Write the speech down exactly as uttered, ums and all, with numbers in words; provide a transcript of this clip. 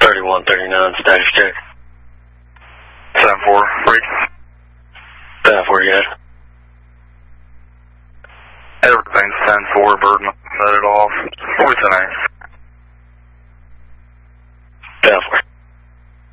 thirty-one thirty-nine, status check. seven four, break. seven four, you got it. Everything's ten four, Birdman. Set it off. forty-nine.